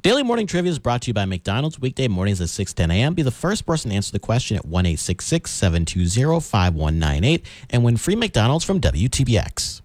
Daily Morning Trivia is brought to you by McDonald's. Weekday mornings at 6:10 a.m. Be the first person to answer the question at 1-866-720-5198 and win free McDonald's from WTBX.